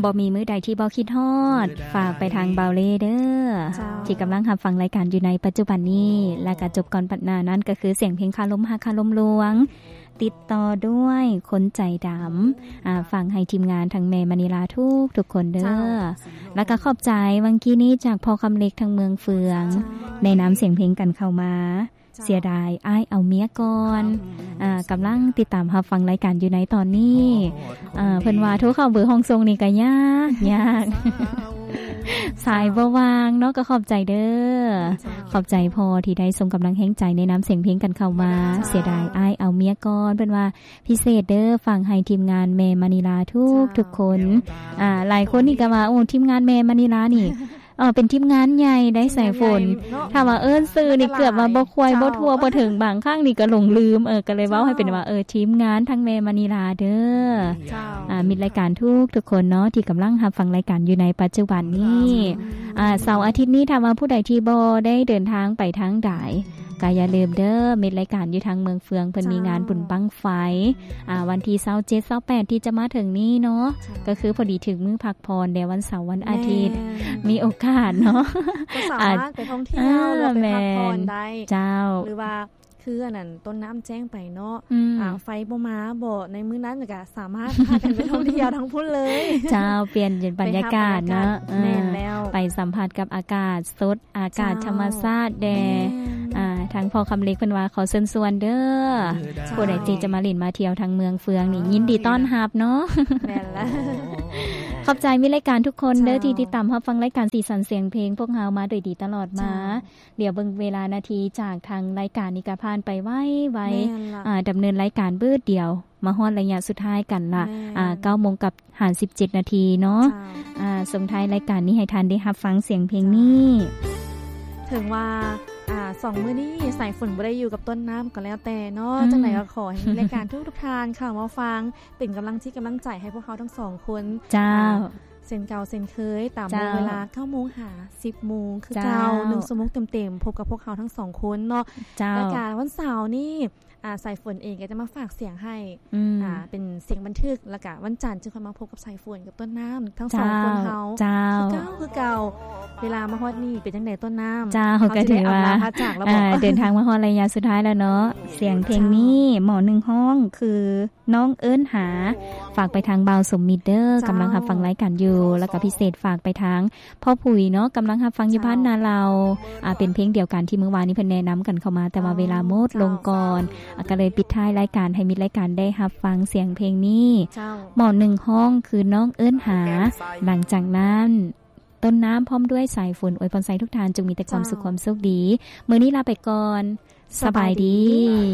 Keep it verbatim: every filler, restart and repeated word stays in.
บ่มีมื้อใดที่บ่คิดฮอดฝากไปทางเบาเล่เด้อที่กำลังรับฟังรายการอยู่ในปัจจุบันนี้และก็จบก่อนปัดหน้านั้นก็คือเสียงเพลงคาลมฮักคาลมลวงติดต่อด้วยคนใจดำอ่าฟังให้ทีมงานทางเมมณีลาทุกทุกคนเด้อแล้วก็ขอบใจวังกี้นี้จากพอคำเล็กทางเมืองเฟืองในน้ำเสียงเพลงกันเข้ามาเสียดายอ้ายเอาเมียก่อนอ่ากำลังติดตามรับฟังรายการอยู่ในตอนนี้อ่าเพิ่นว่าโทรเข้าเบอร์ห้องทรงนี่ก็ยากยากสายบ่วางเนาะก็ขอบใจเด้อขอบใจพอที่ได้ส่งกำลังแห่งใจในน้ำเสียงเพลงกันเข้ามาเสียดายอ้ายเอาเมียก่อนเพิ่นว่าพิเศษเด้อฟังให้ทีมงานเมมณีลาทุกทุกคนอ่าหลายคนนี่ก็ว่าโอ้ทีมงานเมมณีลานี่เออเป็นทีมงานใหญ่ได้ใส่ฝนถ้าว่าเอิ้นซื้อนี่เกือบว่าบ่ควายบ่ทั่วบ่ถึงบางครั้งนี่ก็หลงลืมเออก็เลยเว้าให้เป็นว่าเออทีมงานทั้งเมมณีลาเด้ออ่ามีรายการทุกทุกคนเนาะที่กำลังรับฟังรายการอยู่ในปัจจุบันนี้อ่าเสาร์อาทิตย์นี้ถ้าว่าผู้ใดที่บ่ได้เดินทางไปทางใดก็อย่าลืมเด้อมีรายการอยู่ทางเมืองเฟืองเพิ่นมีงานบุญบั้งไฟอ่าวันที่ยี่สิบเจ็ด ยี่สิบแปดที่จะมาถึงนี้เนาะก็คือพอดีถึงมื้อพักผ่อนเดี๋ยววันเสาร์วันอาทิตย์มีโอกาสเนาะก็สามารถไปท่องเที่ยวหรือไปพักผ่อนได้เจ้าหรือว่าคืออันนั้นต้นน้ำแจ้งไปเนาะอ่าไฟบ่มาบ่ในมื้อนั้นก็สามารถพากันไปท่องเที่ยวทั้งพุ่นเลยเจ้าเปลี่ยนบรรยากาศเนาะแม่นแล้วไปสัมผัสกับอากาศสดอากาศธรรมชาติแดอ่าทางพอคำเล็กเพิ่นว่าขอเชิญชวนเด้อผู้ใดที่จะมาเล่นมาเที่ยวทางเมืองเฟืองนี่ยินดีต้อนรับเนาะแม่นแล้วขอบใจมีรายการทุกคนเด้อที่ติดตามรับฟังรายการสีสันเสียงเพลงพวกเฮามาโดยดีตลอดมาเดี๋ยวเบิ่งเวลานาทีจากทางรายการนี้ก็ผ่านไปไวๆอ่าดำเนินรายการเบิดเดียวมาฮอดระยะสุดท้ายกันล่ะอ่า เก้าโมงกับห้าสิบเจ็ดนาทีเนาะอ่าส่งท้ายรายการนี้ให้ท่านได้รับฟังเสียงเพลงนี้ถึงว่าอ่าสองมื้อนี้สายฝนบ่ได้อยู่กับต้นน้ำก็แล้วแต่เนาะจังได๋ก็ขอให้มีรายการทุกๆท่านเข้ามาฟังเป็นกำลังที่กำลังใจให้พวกเขาทั้งสองคนเจ้าเส้นเก่าเส้นเคยตามเวลา เก้าโมง ห้าสิบ โมงคือเก่าหนึ่งชั่วโมงเต็มๆพบกับพวกเขาทั้งสองคนเนาะรายการวันเสาร์นี่อ่าสายฝนเองก็จะมาฝากเสียงให้อ่าเป็นเสียงบันทึกแล้วก็วันจันทร์จะค่อยมาพบกับสายฝนกับต้นน้ำทั้งสองคนเฮาคือเก่าคือเก่าเวลามาฮอดนี่เป็นจังได๋ต้นน้ำเจ้าก็ถือว่าอ่าเดินทางมาฮอดระยะสุดท้ายแล้วเนาะเสียงเพลงนี้หมอหนึ่งห้องคือน้องเอิ้นหาฝากไปทางบ่าวสมมิตรเด้อกำลังรับฟังรายการอยู่แล้วก็พิเศษฝากไปทางพ่อปุ๋ยเนาะกำลังรับฟังอยู่บ้านนาเราอ่าเป็นเพลงเดียวกันที่เมื่อวานนี้เพิ่นแนะนำกันเข้ามาแต่ว่าเวลาหมดลงก่อนก็เลยปิดท้ายรายการให้มีรายการได้รับฟังเสียงเพลงนี้หมอหนึ่งห้องคือน้องเอิ้นหาหลังจากนั้นต้นน้ำพร้อมด้วยสายฝนอวยพรใส่ทุกท่านจงมีแต่ความสุขความโชคดีมื้อนี้ลาไปก่อนสบายดี